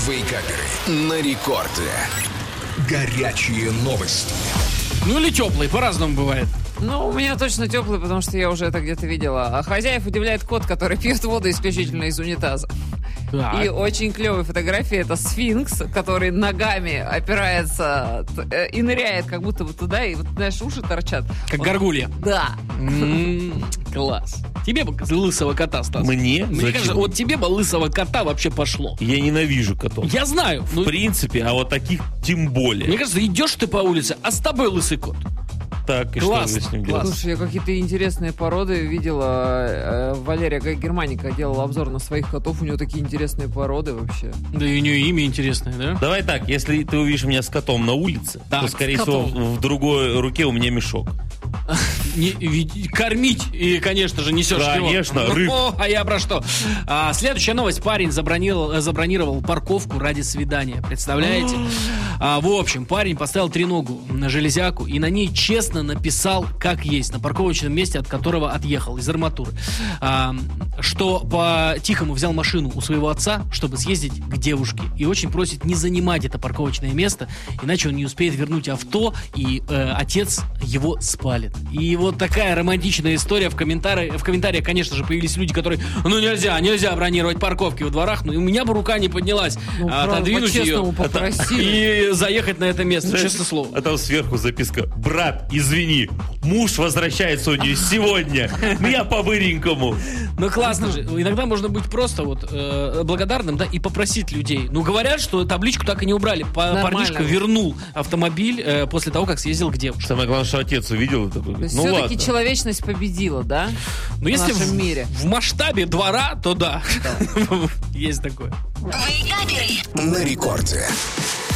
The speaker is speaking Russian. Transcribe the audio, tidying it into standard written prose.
Вейкаперы на рекорде. Горячие новости. Ну или теплый, по-разному бывает. Ну, у меня точно теплый, потому что я уже это где-то видела. А хозяев удивляет кот, который пьет воду исключительно из унитаза. Так. И очень клевые фотографии. Это сфинкс, который ногами опирается и ныряет как будто бы туда, и вот, знаешь, уши торчат. Как Вот. горгулья. Да. Класс. Тебе бы лысого кота, Стас. Мне? Мне Зачем? кажется, вот тебе бы лысого кота вообще пошло. Я ненавижу котов. Я знаю. В принципе, а вот таких тем более. Мне кажется, идешь ты по улице, а с тобой лысый кот. Так, и Класс, что же с ним класс. делать? Слушай, я какие-то интересные породы видела. Валерия Германика делала обзор на своих котов. У нее такие интересные породы вообще. Да и у нее имя интересное, да? Давай так, если ты увидишь меня с котом на улице, Так, то, скорее с всего, котом. в другой руке у меня мешок. Кормить, и, конечно же, несешь его. Конечно, рыб. О, а я про что? Следующая новость. Парень забронировал парковку ради свидания. Представляете? В общем, парень поставил треногу на железяку и на ней честно написал, как есть, на парковочном месте, от которого отъехал, из арматуры. Что по-тихому взял машину у своего отца, чтобы съездить к девушке. И очень просит не занимать это парковочное место, иначе он не успеет вернуть авто, и отец его спалит. И вот такая романтичная история. В комментариях, конечно же, появились люди, которые: ну нельзя бронировать парковки во дворах. Ну и у меня бы рука не поднялась отодвинуть ее и заехать на это место, честное слово. А там сверху записка: брат, извини, муж возвращается у нее сегодня. Я по-быренькому. Ну классно же. Иногда можно быть просто вот благодарным, да, и попросить людей. Ну говорят, что табличку так и не убрали. Парнишка вернул автомобиль после того, как съездил к девушке. Самое главное, что отец увидел. Такой, То есть ну все-таки ладно. человечность победила, да? Но если в нашем мире. в масштабе двора, то да. Есть такое. На рекорде.